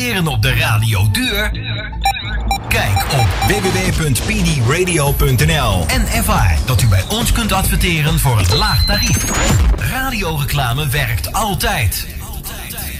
Op de radio duur? Kijk op www.pdradio.nl en ervaar dat u bij ons kunt adverteren voor een laag tarief. Radioreclame werkt altijd.